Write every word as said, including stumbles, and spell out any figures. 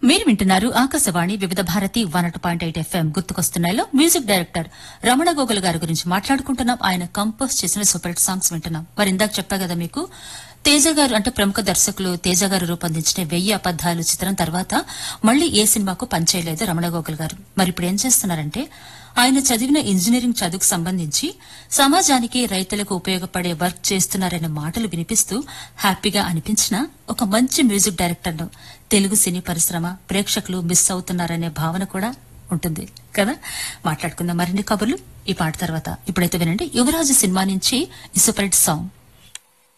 మీరు వింటున్నారు ఆకాశవాణి వివిధ Bharati one point eight FM గుర్తుకొస్తున్నాయిలో music director Ramana గోగుల్ గారి గురించి మాట్లాడుకుంటున్నాం. ఆయన కంపోజ్ చేసిన సూపర్ హిట్ సాంగ్స్ వింటున్నాం. మరి ఇందాక చెప్పా కదా మీకు, తేజ గారు అంటే ప్రముఖ దర్శకులు తేజ గారు రూపొందించిన వెయ్యి అబద్దాలు చిత్రం తర్వాత మళ్లీ ఏ సినిమాకు పనిచేయలేదు రమణ గోగుల్ గారు. మరి ఇప్పుడు ఏం చేస్తున్నారంటే, ఆయన చదివిన ఇంజనీరింగ్ చదువుకు సంబంధించి సమాజానికి రైతులకు ఉపయోగపడే వర్క్ చేస్తున్నారనే మాటలు వినిపిస్తూ హ్యాపీగా అనిపించిన ఒక మంచి మ్యూజిక్ డైరెక్టర్ను తెలుగు సినీ పరిశ్రమ ప్రేక్షకులు మిస్ అవుతున్నారనే భావన కూడా ఉంటుంది కదా. మాట్లాడుకుందాం మరిన్ని కబుర్లు ఈ పాట తర్వాత. ఇప్పుడైతే వినండి, యువరాజు సినిమా నుంచి ఈ సూపర్ హిట్ సాంగ్.